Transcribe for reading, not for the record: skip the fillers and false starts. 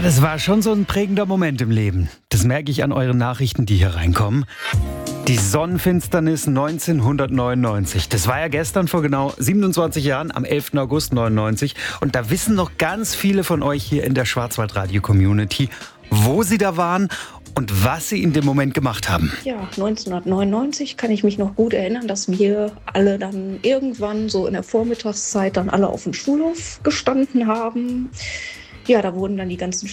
das war schon so ein prägender Moment im Leben. Das merke ich an euren Nachrichten, die hier reinkommen. Die Sonnenfinsternis 1999. Das war ja gestern vor genau 27 Jahren, am 11. August 99. Und da wissen noch ganz viele von euch hier in der Schwarzwaldradio-Community, wo sie da waren und was sie in dem Moment gemacht haben. Ja, 1999 kann ich mich noch gut erinnern, dass wir alle dann irgendwann so in der Vormittagszeit dann alle auf dem Schulhof gestanden haben. Ja, da wurden dann die ganzen